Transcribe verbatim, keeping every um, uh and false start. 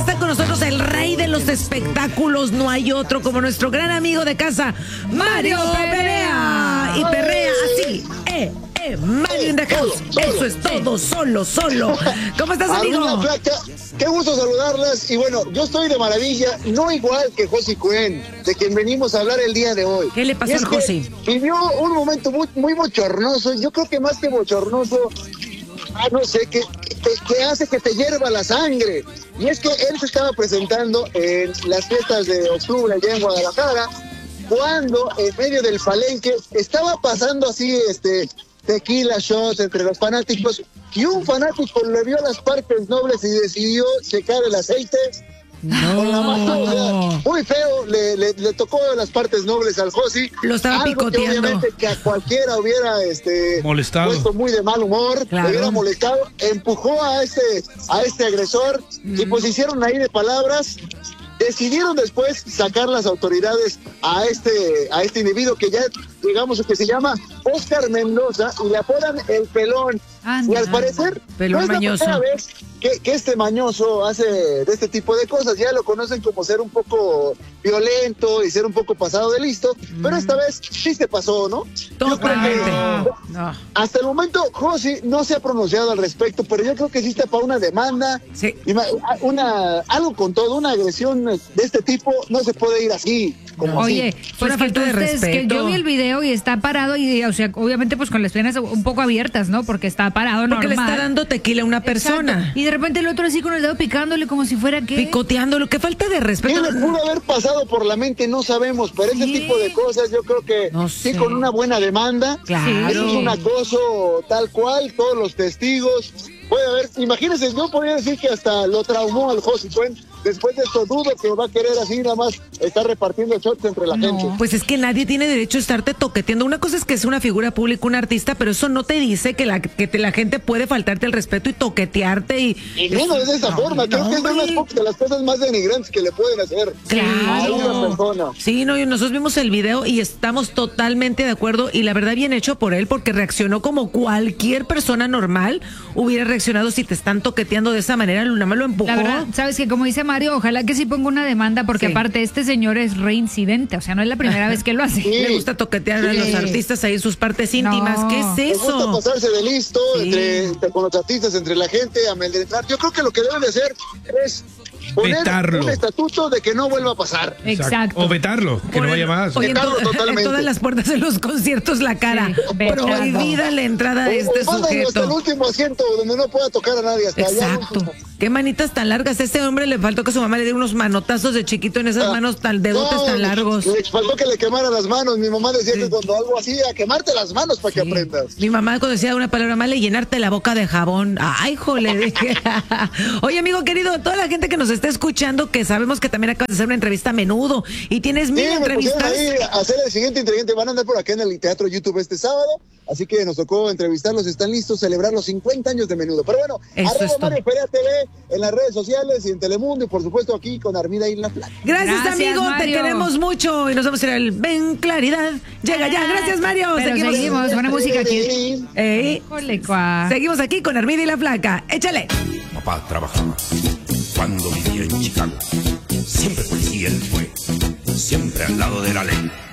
está con nosotros el rey de los espectáculos. No hay otro como nuestro gran amigo de casa, Mario Perea. Y perrea así, eh, eh, Mario in the house. Eso es todo, solo, solo. ¿Cómo estás, amigo? Flaca, qué gusto saludarlas. Y bueno, yo estoy de maravilla, no igual que Josi Cuen, de quien venimos a hablar el día de hoy. ¿Qué le pasó al Josi? Vivió un momento muy, muy bochornoso. Yo creo que más que bochornoso, ah, no sé, que, que, que hace que te hierva la sangre. Y es que él se estaba presentando en las fiestas de octubre allá en Guadalajara, cuando en medio del palenque estaba pasando así este tequila shots entre los fanáticos, y un fanático le vio las partes nobles y decidió checar el aceite. No. Con la mano, o sea, muy feo, le, le, le tocó las partes nobles al Josi. Lo estaba algo picoteando. Que obviamente que a cualquiera hubiera este, molestado. puesto muy de mal humor, claro. Le hubiera molestado, empujó a este, a este agresor, mm. y pues hicieron ahí de palabras. Decidieron después sacar las autoridades a este, a este individuo que ya, digamos, que se llama Oscar Mendoza, y le apodan el Pelón. Anda, y al parecer, pelón no es mañoso. la primera vez que, que este mañoso hace de este tipo de cosas. Ya lo conocen como ser un poco violento y ser un poco pasado de listo, mm. pero esta vez sí se pasó, ¿no? Yo creo que no. Hasta el momento Josi no se ha pronunciado al respecto, pero yo creo que sí está para una demanda, sí. una, algo con todo, una agresión de este tipo no se puede ir así. Como Oye, así. pues una falta de respeto. Que yo vi el video y está parado y, o sea, obviamente pues con las piernas un poco abiertas, ¿no? Porque está parado Porque normal. le está dando tequila a una persona. Exacto. Y de repente el otro así con el dedo picándole como si fuera que... Picoteándolo, qué falta de respeto. ¿Qué le pudo haber pasado por la mente? No sabemos, pero ese ¿Sí? tipo de cosas yo creo que no sí, sé. con una buena demanda. Claro. Eso es un acoso tal cual, todos los testigos. Puede haber, imagínense, yo podría decir que hasta lo traumó al Josi Cuen. Después de esto dudo que va a querer así nada más estar repartiendo shots entre la no. gente. Pues es que nadie tiene derecho a estarte toqueteando. Una cosa es que es una figura pública, un artista, pero eso no te dice que la que te, la gente puede faltarte el respeto y toquetearte. Y, y no, es de esa no, forma. Creo no, que es de, unas unas de las cosas más denigrantes que le pueden hacer claro. a una persona. Sí, no, y nosotros vimos el video y estamos totalmente de acuerdo. Y la verdad, bien hecho por él, porque reaccionó como cualquier persona normal hubiera reaccionado si te están toqueteando de esa manera. Nada más lo empujó. La verdad, sabes que como dice Mario, ojalá que sí ponga una demanda, porque sí. aparte este señor es reincidente, o sea, no es la primera vez que lo hace. Sí. Le gusta toquetear sí. a los artistas ahí en sus partes íntimas. No. ¿Qué es eso? Le gusta pasarse de listo sí. entre, entre, con los artistas, entre la gente, amedrentar. Yo creo que lo que deben de hacer es poner vetarlo. Un estatuto de que no vuelva a pasar. Exacto. O vetarlo, que Poner, no vaya más. Oye, vetarlo en, to totalmente. En todas las puertas de los conciertos la cara. Sí, prohibida la entrada de este o sujeto. Hasta el último asiento donde no pueda tocar a nadie. Hasta exacto. Allá, qué manitas tan largas. A este hombre le faltó que su mamá le diera unos manotazos de chiquito en esas ah, manos tan dedotes no, tan largos. Le faltó que le quemara las manos. Mi mamá decía sí. que cuando algo así, a quemarte las manos para sí. que aprendas. Mi mamá cuando decía una palabra mala, llenarte la boca de jabón. Ay, jole, dije. Oye, amigo querido, toda la gente que nos está escuchando, que sabemos que también acabas de hacer una entrevista a menudo y tienes mil sí, entrevistas. Ahí a hacer el siguiente inteligente. Van a andar por acá en el Teatro YouTube este sábado. Así que nos tocó entrevistarlos, están listos a celebrar los cincuenta años de Menudo. Pero bueno, arroba Mario Perea T V en las redes sociales y en Telemundo y por supuesto aquí con Armida y la Plata. Gracias, Gracias amigo, Mario. Te queremos mucho y nos vamos a ir al Ven Claridad. Llega ya, gracias Mario. Pero seguimos, seguimos. Buena música aquí. Ey. Seguimos aquí con Armida y la Flaca. Échale. Papá trabajaba cuando vivía en Chicago. Siempre policía él fue, siempre al lado de la ley.